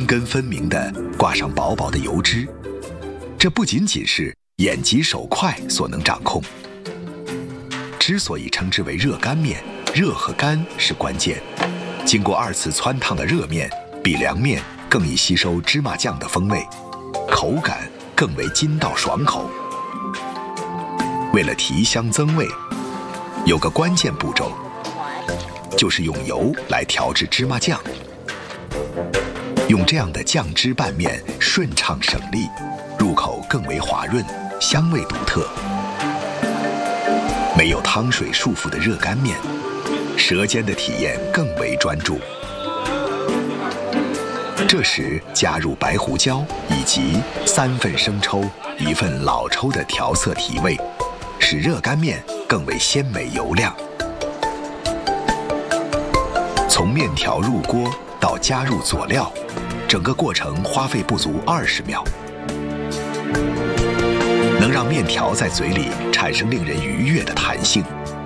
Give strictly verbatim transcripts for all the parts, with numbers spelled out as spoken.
根分明地挂上薄薄的油脂。这不仅仅是眼疾手快所能掌控。之所以称之为热干面，热和干是关键。经过二次汆烫的热面，比凉面更易吸收芝麻酱的风味，口感更为筋道爽口。为了提香增味，有个关键步骤，就是用油来调制芝麻酱。用这样的酱汁拌面顺畅省力，入口更为滑润，香味独特。没有汤水束缚的热干面，舌尖的体验更为专注。这时加入白胡椒以及三份生抽、一份老抽的调色提味，使热干面更为鲜美油亮。从面条入锅到加入佐料，整个过程花费不足二十秒，能让面条在嘴里产生令人愉悦的弹性。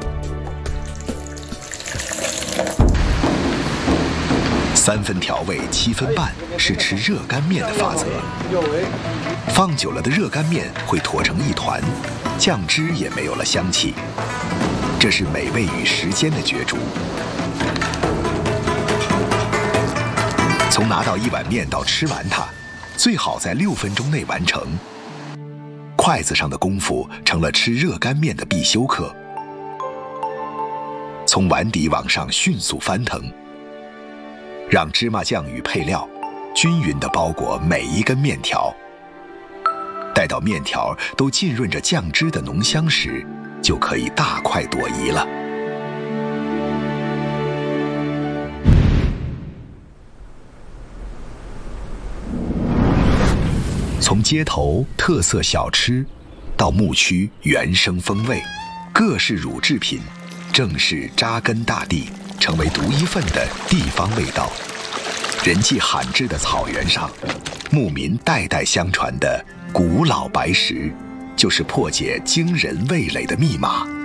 三分调味七分拌是吃热干面的法则。放久了的热干面会坨成一团，酱汁也没有了香气，这是美味与时间的角逐。从拿到一碗面到吃完它，最好在六分钟内完成。筷子上的功夫成了吃热干面的必修课。从碗底往上迅速翻腾，让芝麻酱与配料均匀地包裹每一根面条。待到面条都浸润着酱汁的浓香时，就可以大快朵颐了。从街头特色小吃，到牧区原生风味，各式乳制品正式扎根大地，成为独一份的地方味道。人迹罕至的草原上，牧民代代相传的古老白食，就是破解惊人味蕾的密码。